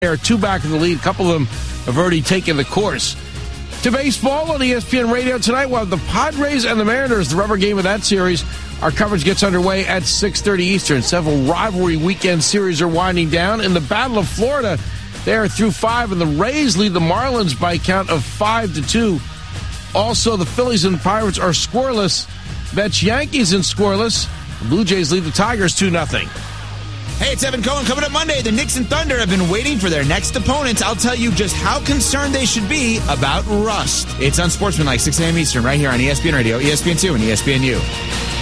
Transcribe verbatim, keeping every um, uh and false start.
They are two back in the lead. A couple of them have already taken the course. To baseball on E S P N Radio tonight, while the Padres and the Mariners, the rubber game of that series, our coverage gets underway at six thirty Eastern. Several rivalry weekend series are winding down. In the Battle of Florida, they are through five, and the Rays lead the Marlins by a count of five to two. Also, the Phillies and Pirates are scoreless. Mets Yankees and scoreless. The Blue Jays lead the Tigers two nothing. Hey, it's Evan Cohen. Coming up Monday, the Knicks and Thunder have been waiting for their next opponents. I'll tell you just how concerned they should be about rust. It's Unsportsmanlike, six a.m. Eastern, right here on E S P N Radio, E S P N two, and E S P N U.